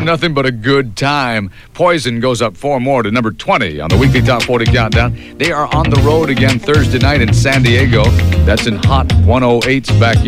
having nothing but a good time. Poison goes up 4 more to number 20 on the weekly Top 40 Countdown. They are on the road again Thursday night in San Diego. That's in Hot 108's backyard.